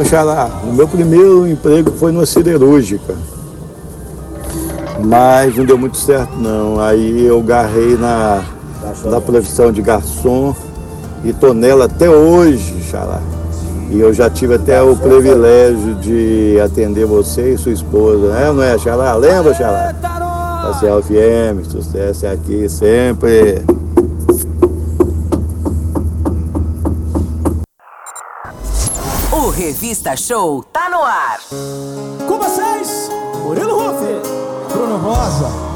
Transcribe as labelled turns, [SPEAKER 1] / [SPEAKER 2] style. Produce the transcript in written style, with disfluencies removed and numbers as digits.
[SPEAKER 1] Xará, o meu primeiro emprego foi numa siderúrgica, mas não deu muito certo não. Aí eu garrei na profissão de garçom e tô nela até hoje, Xará. E eu já tive até o privilégio de atender você e sua esposa, né? Não é, Xará? Lembra, Xará? A CLFM, sucesso é aqui sempre.
[SPEAKER 2] O Revista Show tá no ar.
[SPEAKER 3] Com vocês, Murilo Ruff, Bruno Rosa.